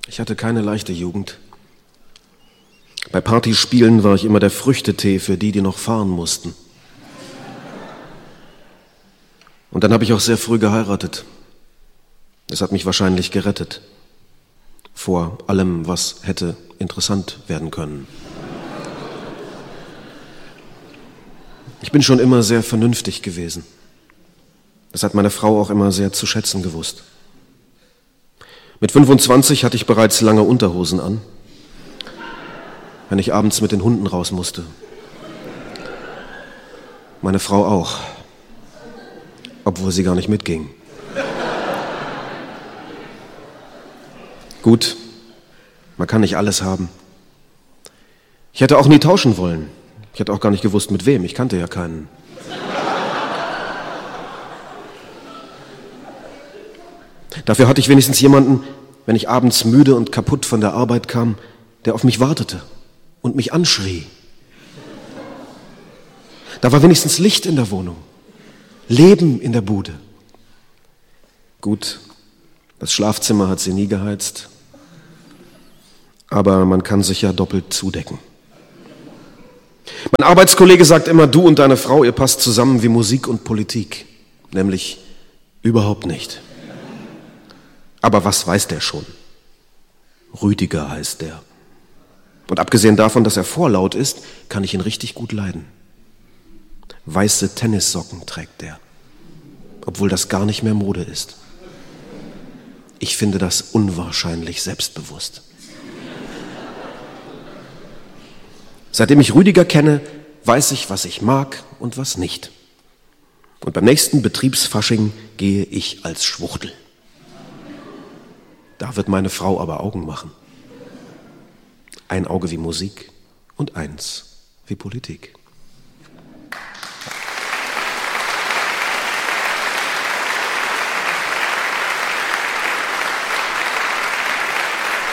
Ich hatte keine leichte Jugend. Bei Partyspielen war ich immer der Früchtetee für die noch fahren mussten. Und dann habe ich auch sehr früh geheiratet. Das hat mich wahrscheinlich gerettet. Vor allem, was hätte interessant werden können. Ich bin schon immer sehr vernünftig gewesen. Das hat meine Frau auch immer sehr zu schätzen gewusst. Mit 25 hatte ich bereits lange Unterhosen an, wenn ich abends mit den Hunden raus musste. Meine Frau auch, obwohl sie gar nicht mitging. Gut, man kann nicht alles haben. Ich hätte auch nie tauschen wollen. Ich hätte auch gar nicht gewusst, mit wem. Ich kannte ja keinen. Dafür hatte ich wenigstens jemanden, wenn ich abends müde und kaputt von der Arbeit kam, der auf mich wartete und mich anschrie. Da war wenigstens Licht in der Wohnung, Leben in der Bude. Gut, das Schlafzimmer hat sie nie geheizt, aber man kann sich ja doppelt zudecken. Mein Arbeitskollege sagt immer, du und deine Frau, ihr passt zusammen wie Musik und Politik, nämlich überhaupt nicht. Aber was weiß der schon? Rüdiger heißt der. Und abgesehen davon, dass er vorlaut ist, kann ich ihn richtig gut leiden. Weiße Tennissocken trägt der, obwohl das gar nicht mehr Mode ist. Ich finde das unwahrscheinlich selbstbewusst. Seitdem ich Rüdiger kenne, weiß ich, was ich mag und was nicht. Und beim nächsten Betriebsfasching gehe ich als Schwuchtel. Da wird meine Frau aber Augen machen. Ein Auge wie Musik und eins wie Politik.